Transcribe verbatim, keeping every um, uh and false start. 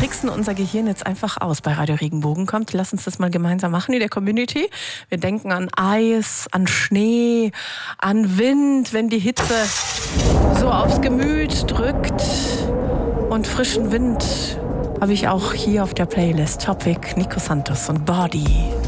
tricksen unser Gehirn jetzt einfach aus bei Radio Regenbogen. Kommt, lass uns das mal gemeinsam machen in der Community. Wir denken an Eis, an Schnee, an Wind, wenn die Hitze so aufs Gemüt drückt. Und frischen Wind habe ich auch hier auf der Playlist. Topic, Nico Santos und Body.